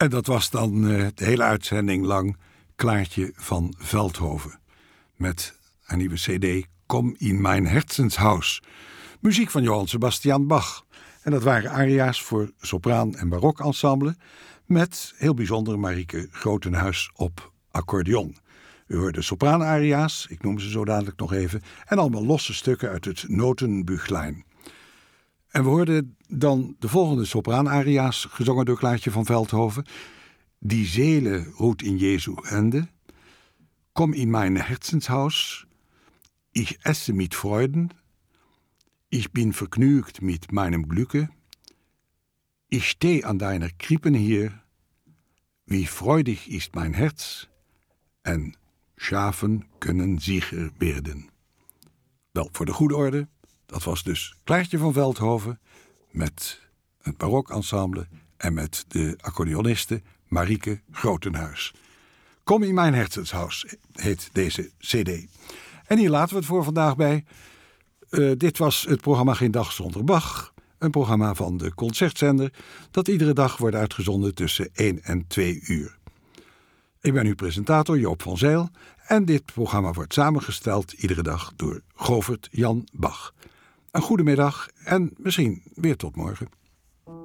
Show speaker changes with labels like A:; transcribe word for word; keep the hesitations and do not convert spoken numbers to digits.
A: En dat was dan uh, de hele uitzending lang Klaartje van Veldhoven. Met haar nieuwe cd Kom in mijn Herzenshaus. Muziek van Johann Sebastian Bach. En dat waren aria's voor sopraan- en barokensemble. Met heel bijzonder Marieke Grotenhuis op accordeon. U hoorde sopraanaria's, ik noem ze zo dadelijk nog even. En allemaal losse stukken uit het Notenbüchlein. En we hoorden dan de volgende sopraanaria's, gezongen door Klaartje van Veldhoven. Die Seele ruht in Jesu Hände. Kom in mein Herzenshaus. Ich esse mit Freuden. Ich bin vergnügt mit meinem Glücke. Ich steh an deiner Krippen hier. Wie freudig ist mein Herz. En Schafen kunnen sicher werden. Wel, voor de goede orde, dat was dus Klaartje van Veldhoven met het barokensemble en met de accordeoniste Marieke Grotenhuis. Kom in mijn Herzenshaus heet deze cd. En hier laten we het voor vandaag bij. Uh, dit was het programma Geen Dag Zonder Bach. Een programma van de Concertzender dat iedere dag wordt uitgezonden tussen één en twee uur. Ik ben uw presentator Joop van Zijl en dit programma wordt samengesteld iedere dag door Govert Jan Bach. Een goede middag en misschien weer tot morgen.